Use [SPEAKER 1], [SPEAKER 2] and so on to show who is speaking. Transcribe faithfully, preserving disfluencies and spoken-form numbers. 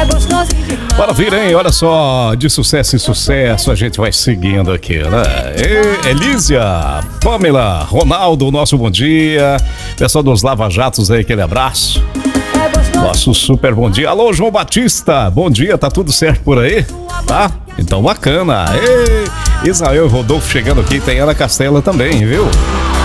[SPEAKER 1] Maravilha, hein? Olha só, de sucesso em sucesso, a gente vai seguindo aqui, né? E, Elísia, Pamela, Ronaldo, nosso bom dia. Pessoal dos Lava Jatos aí, aquele abraço. Nosso super bom dia. Alô, João Batista, bom dia, tá tudo certo por aí? Tá? Então bacana. E, Israel e Rodolfo chegando aqui, tem Ana Castela também, viu?